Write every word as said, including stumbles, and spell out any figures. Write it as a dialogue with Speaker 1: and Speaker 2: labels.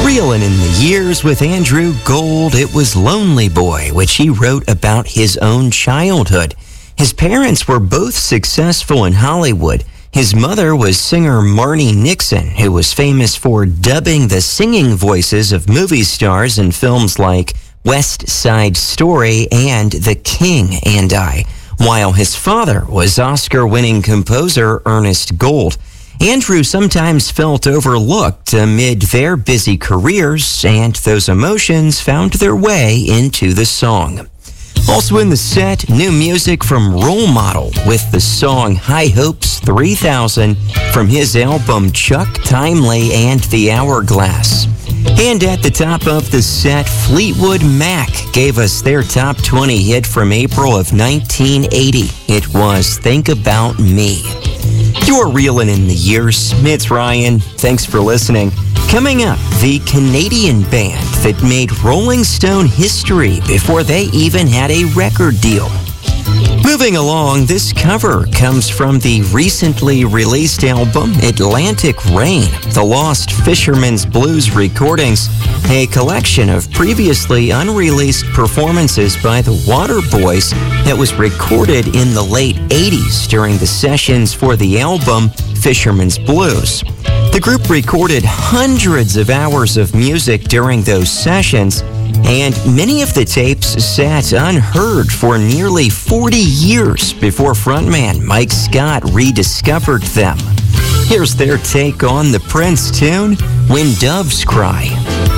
Speaker 1: Reelin' in the Years with Andrew Gold, it was Lonely Boy, which he wrote about his own childhood. His parents were both successful in Hollywood. His mother was singer Marni Nixon, who was famous for dubbing the singing voices of movie stars in films like West Side Story and The King and I, while his father was Oscar-winning composer Ernest Gold. Andrew sometimes felt overlooked amid their busy careers, and those emotions found their way into the song. Also in the set, new music from Role Model with the song High Hopes three thousand from his album Chuck Timely and the Hourglass. And at the top of the set, Fleetwood Mac gave us their top twenty hit from April of nineteen eighty. It was Think About Me. You're Reelin' in the Years. It's Ryan. Thanks for listening. Coming up, the Canadian band that made Rolling Stone history before they even had a record deal. Moving along, this cover comes from the recently released album Atlantic Rain, The Lost Fisherman's Blues Recordings, a collection of previously unreleased performances by the Waterboys that was recorded in the late eighties during the sessions for the album Fisherman's Blues. The group recorded hundreds of hours of music during those sessions, and many of the tapes sat unheard for nearly forty years before frontman Mike Scott rediscovered them. Here's their take on the Prince tune, When Doves Cry.